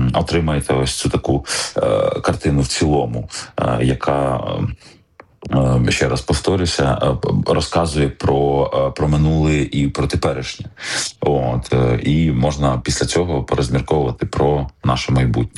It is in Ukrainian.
отримаєте ось цю таку картину в цілому, яка, ще раз повторюся, розказує про минуле і про теперішнє. І можна після цього порозмірковувати про наше майбутнє.